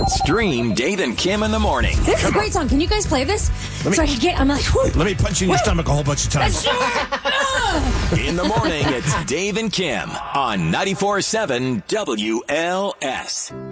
Stream Dave and Kim in the morning. This is a great song. Can you guys play this? So I can get, I'm like, whoo. Let me punch you in your stomach a whole bunch of times. In the morning, it's Dave and Kim on 94.7 WLS.